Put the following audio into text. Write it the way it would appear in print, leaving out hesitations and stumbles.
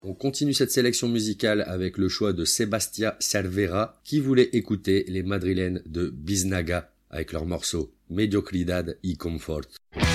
On continue cette sélection musicale avec le choix de Sebastia Cervera qui voulait écouter les madrilènes de Biznaga avec leur morceau Mediocridad y Confort.